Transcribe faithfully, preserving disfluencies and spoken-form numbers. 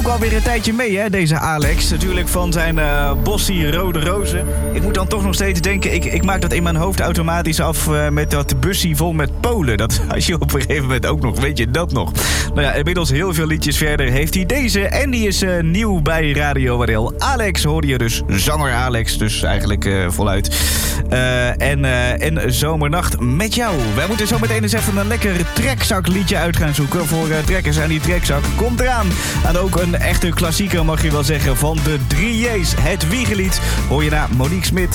ook alweer een tijdje mee, hè, deze Alex. Natuurlijk van zijn uh, Bossie Rode Rozen. Ik moet dan toch nog steeds denken, ik, ik maak dat in mijn hoofd automatisch af uh, met dat bussie vol met Polen. Dat als je op een gegeven moment ook nog, weet je dat nog. Nou ja, inmiddels heel veel liedjes verder heeft hij deze. En die is uh, nieuw bij Radio W R L. Alex hoorde je dus, zanger Alex, dus eigenlijk uh, voluit. Uh, en, uh, en Zomernacht met jou. Wij moeten zo meteen eens even een lekker trekzakliedje uit gaan zoeken voor uh, trekkers aan die trekzak. Komt eraan. En ook een echte klassieker mag je wel zeggen van de drie J's. Het Wiegelied hoor je naar Monique Smit.